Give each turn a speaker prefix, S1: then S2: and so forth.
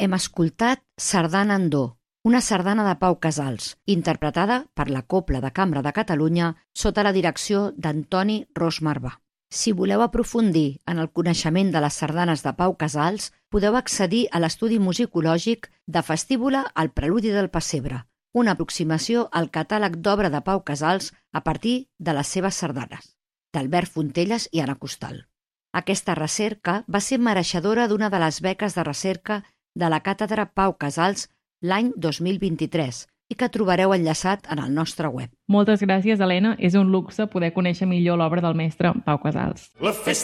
S1: hem escoltat Sardana en Do, una sardana de Pau Casals, interpretada per la Cobla de Cambra de Catalunya sota la direcció d'Antoni Ros Marvà. Si voleu aprofundir en el coneixement de les sardanes de Pau Casals, podeu accedir a l'estudi musicològic de Festíbula al Preludi del Pessebre, una aproximació al catàleg d'obra de Pau Casals a partir de les seves sardanes, d'Albert Fontelles i Anna Costal. Aquesta recerca va ser mereixedora d'una de les beques de recerca de la Càtedra Pau Casals l'any 2023 i que trobareu enllaçat en el nostre web.
S2: Moltes gràcies, Helena. És un luxe poder conèixer millor l'obra del mestre Pau Casals.